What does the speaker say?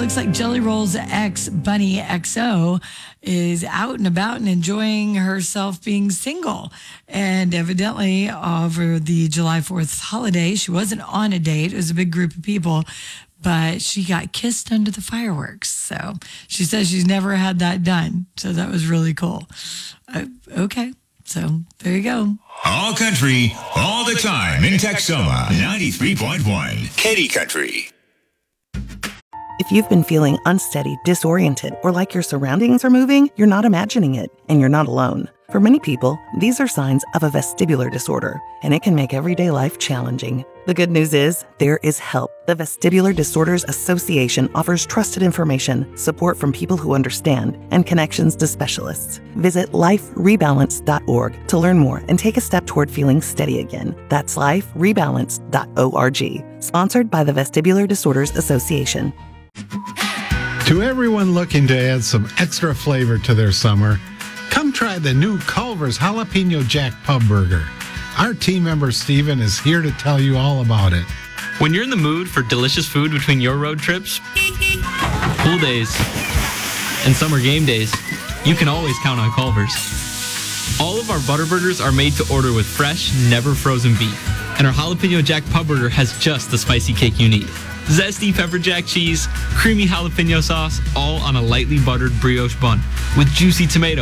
looks like Jelly Roll's ex, Bunny XO, is out and about and enjoying herself being single. And evidently, over the July 4th holiday, she wasn't on a date. It was a big group of people, but she got kissed under the fireworks. So she says she's never had that done. So that was really cool. Okay. So there you go. All country, all the time in Texoma, 93.1. Katy Country. If you've been feeling unsteady, disoriented, or like your surroundings are moving, you're not imagining it, and you're not alone. For many people, these are signs of a vestibular disorder, and it can make everyday life challenging. The good news is, there is help. The Vestibular Disorders Association offers trusted information, support from people who understand, and connections to specialists. Visit liferebalance.org to learn more and take a step toward feeling steady again. That's liferebalance.org. Sponsored by the Vestibular Disorders Association. To everyone looking to add some extra flavor to their summer, come try the new Culver's Jalapeno Jack Pub Burger. Our team member Steven is here to tell you all about it. When you're in the mood for delicious food between your road trips, pool days, and summer game days, you can always count on Culver's. All of our butter burgers are made to order with fresh, never frozen beef. And our Jalapeno Jack Pub Burger has just the spicy kick you need. Zesty pepper jack cheese, creamy jalapeno sauce, all on a lightly buttered brioche bun with juicy tomato